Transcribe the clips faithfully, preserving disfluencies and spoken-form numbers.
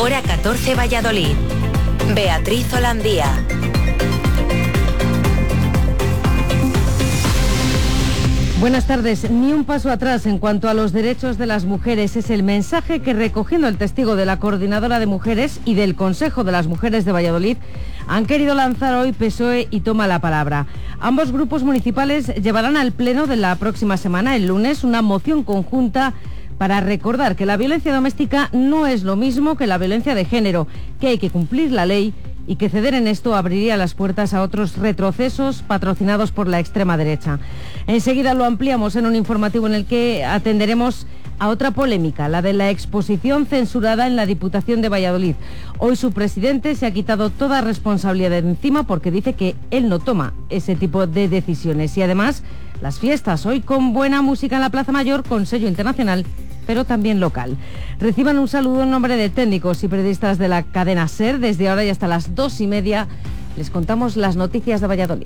Hora catorce Valladolid. Beatriz Holandía. Buenas tardes. Ni un paso atrás en cuanto a los derechos de las mujeres es el mensaje que, recogiendo el testigo de la Coordinadora de Mujeres y del Consejo de las Mujeres de Valladolid, han querido lanzar hoy P S O E y Toma la Palabra. Ambos grupos municipales llevarán al Pleno de la próxima semana, el lunes, una moción conjunta para recordar que la violencia doméstica no es lo mismo que la violencia de género, que hay que cumplir la ley y que ceder en esto abriría las puertas a otros retrocesos patrocinados por la extrema derecha. Enseguida lo ampliamos en un informativo en el que atenderemos a otra polémica, la de la exposición censurada en la Diputación de Valladolid. Hoy su presidente se ha quitado toda responsabilidad de encima porque dice que él no toma ese tipo de decisiones. Y además, las fiestas hoy con buena música en la Plaza Mayor, con sello internacional, pero también local. Reciban un saludo en nombre de técnicos y periodistas de la cadena SER. Desde ahora y hasta las dos y media les contamos las noticias de Valladolid.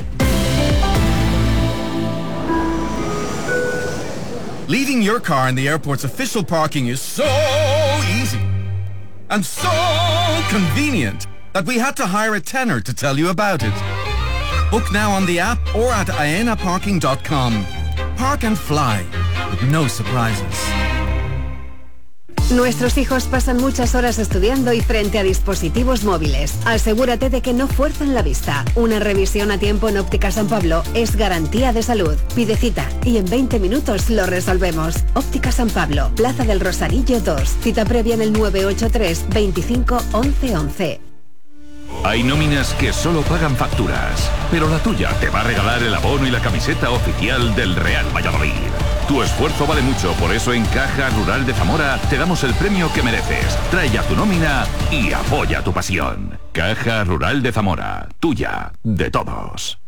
Leaving your car in the airport's official parking is so easy and so convenient that we had to hire a tenor to tell you about it. Book now on the app or at aena parking dot com. Park and fly with no surprises. Nuestros hijos pasan muchas horas estudiando y frente a dispositivos móviles. Asegúrate de que no fuerzan la vista. Una revisión a tiempo en Óptica San Pablo es garantía de salud. Pide cita y en veinte minutos lo resolvemos. Óptica San Pablo, Plaza del Rosarillo dos. Cita previa en el nueve ocho tres, veinticinco, once, once. Hay nóminas que solo pagan facturas, pero la tuya te va a regalar el abono y la camiseta oficial del Real Valladolid. Tu esfuerzo vale mucho, por eso en Caja Rural de Zamora te damos el premio que mereces. Trae ya tu nómina y apoya tu pasión. Caja Rural de Zamora, tuya, de todos.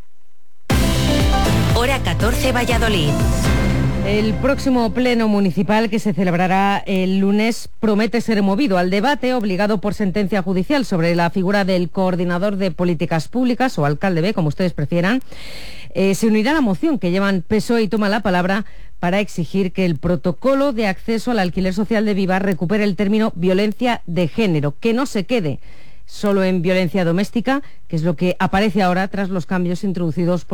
Hora catorce Valladolid. El próximo pleno municipal, que se celebrará el lunes, promete ser movido al debate obligado por sentencia judicial sobre la figura del coordinador de políticas públicas, o alcalde B, como ustedes prefieran. Eh, se unirá a la moción que llevan P S O E y Toma la Palabra para exigir que el protocolo de acceso al alquiler social de Vivar recupere el término violencia de género, que no se quede solo en violencia doméstica, que es lo que aparece ahora tras los cambios introducidos por